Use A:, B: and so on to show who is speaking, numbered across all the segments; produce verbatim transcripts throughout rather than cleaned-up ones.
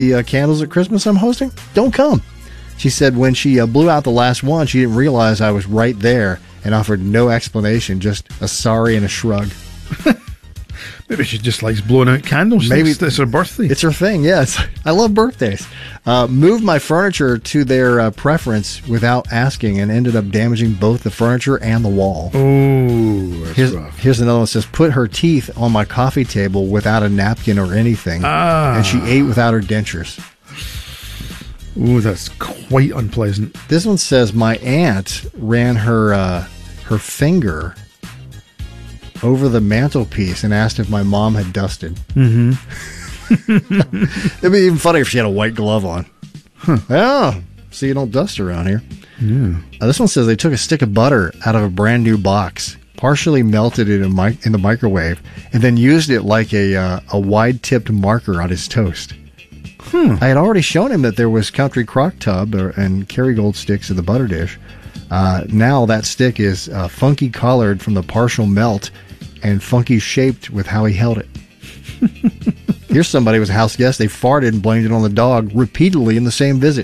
A: the uh, candles at Christmas I'm hosting, don't come. She said when she uh, blew out the last one, she didn't realize I was right there and offered no explanation, just a sorry and a shrug.
B: Maybe she just likes blowing out candles.
A: Maybe
B: it's, it's her birthday.
A: It's her thing, yes. I love birthdays. Uh, moved my furniture to their uh, preference without asking and ended up damaging both the furniture and the wall.
B: Oh, that's
A: here's,
B: rough.
A: Here's another one that says, put her teeth on my coffee table without a napkin or anything.
B: Ah.
A: And she ate without her dentures.
B: Oh, that's quite unpleasant.
A: This one says, my aunt ran her uh, her finger over the mantelpiece and asked if my mom had dusted.
B: Mm-hmm.
A: It'd be even funnier if she had a white glove on.
B: Huh.
A: Oh, so you don't dust around here.
B: Yeah.
A: Uh, this one says they took a stick of butter out of a brand new box, partially melted it in, mi- in the microwave, and then used it like a uh, a wide-tipped marker on his toast.
B: Hmm.
A: I had already shown him that there was Country Crock Tub or, and Kerrygold sticks in the butter dish. Uh, now that stick is uh, funky colored from the partial melt and funky shaped with how he held it. Here's somebody who was a house guest. They farted and blamed it on the dog repeatedly in the same visit.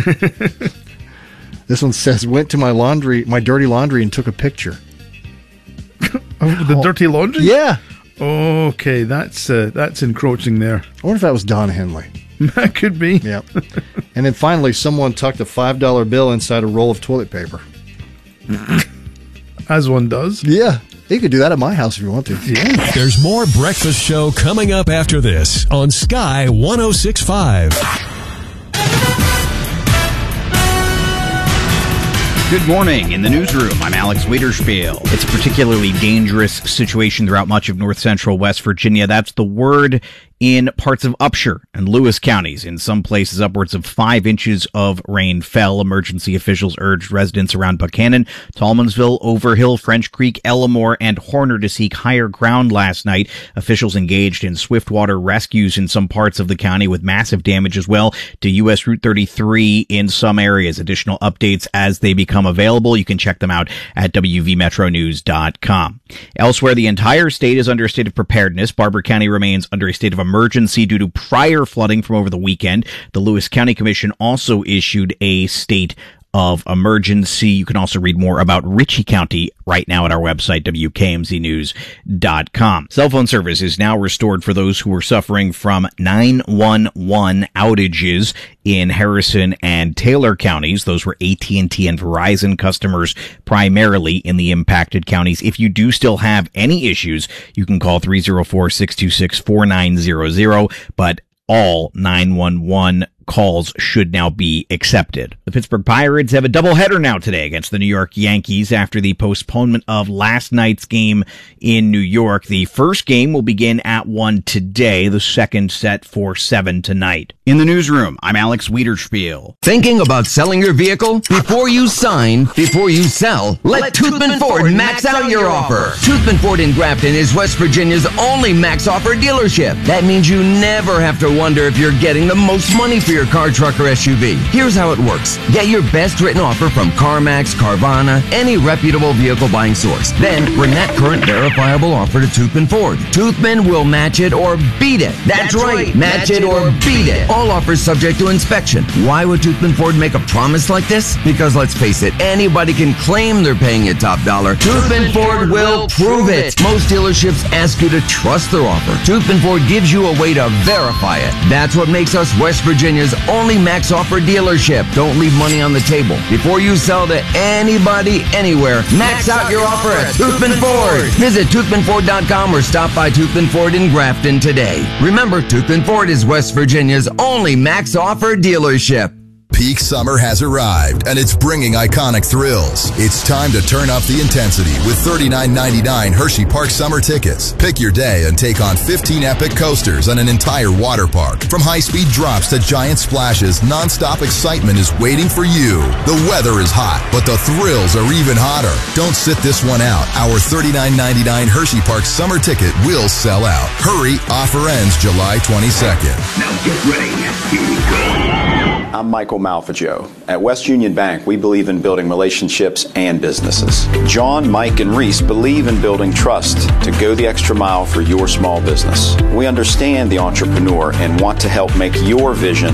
A: This one says, went to my laundry, my dirty laundry and took a picture.
B: Oh, the dirty laundry?
A: Yeah.
B: Okay, that's uh, that's encroaching there.
A: I wonder if that was Don Henley.
B: That could be.
A: Yep. And then finally, someone tucked a five dollar bill inside a roll of toilet paper.
B: As one does.
A: Yeah. You could do that at my house if you want to.
B: Yeah.
C: There's more Breakfast Show coming up after this on Sky one oh six point five.
D: Good morning. In the newsroom, I'm Alex Wiederspiel. It's a particularly dangerous situation throughout much of north central West Virginia. That's the word in parts of Upshur and Lewis counties. In some places, upwards of five inches of rain fell. Emergency officials urged residents around Buchanan, Tallmansville, Overhill, French Creek, Ellamore, and Horner to seek higher ground last night. Officials engaged in swiftwater rescues in some parts of the county with massive damage as well to U S Route thirty-three in some areas. Additional updates as they become available. You can check them out at W V metro news dot com. Elsewhere, the entire state is under a state of preparedness. Barber County remains under a state of emergency due to prior flooding from over the weekend. The Lewis County Commission also issued a state of emergency. You can also read more about Ritchie County right now at our website, W K M Z news dot com. Cell phone service is now restored for those who are suffering from nine one one outages in Harrison and Taylor counties. Those were A T and T and Verizon customers primarily in the impacted counties. If you do still have any issues, you can call three oh four, six two six, four nine zero zero, but all nine one one calls should now be accepted. The Pittsburgh Pirates have a doubleheader now today against the New York Yankees after the postponement of last night's game in New York. The first game will begin at one today, the second set for seven tonight. In the newsroom, I'm Alex Wiederspiel.
E: Thinking about selling your vehicle? Before you sign, before you sell, let, let Toothman Ford, Ford max out your offer. Toothman Ford in Grafton is West Virginia's only max offer dealership. That means you never have to wonder if you're getting the most money for your car, truck, or S U V. Here's how it works. Get your best written offer from CarMax, Carvana, any reputable vehicle buying source. Then bring that current verifiable offer to Toothman Ford. Toothman will match it or beat it. That's, That's right. right. Match, match it or beat it. All offers subject to inspection. Why would Toothman Ford make a promise like this? Because let's face it, anybody can claim they're paying you top dollar. Toothman Ford will prove it. Most dealerships ask you to trust their offer. Toothman Ford gives you a way to verify it. That's what makes us West Virginia's only max offer dealership. Don't leave money on the table. Before you sell to anybody, anywhere, max out your offer at Toothman Ford. Visit Toothman Ford dot com or stop by Toothman Ford in Grafton today. Remember, Toothman Ford is West Virginia's only max offer dealership.
F: Peak summer has arrived, and it's bringing iconic thrills. It's time to turn up the intensity with thirty-nine ninety-nine Hershey Park summer tickets. Pick your day and take on fifteen epic coasters and an entire water park. From high-speed drops to giant splashes, non-stop excitement is waiting for you. The weather is hot, but the thrills are even hotter. Don't sit this one out. Our thirty-nine ninety-nine Hershey Park summer ticket will sell out. Hurry, offer ends July twenty-second.
G: Now get ready. Here we go. I'm Michael Malfagio. At West Union Bank, we believe in building relationships and businesses. John, Mike, and Reese believe in building trust to go the extra mile for your small business. We understand the entrepreneur and want to help make your vision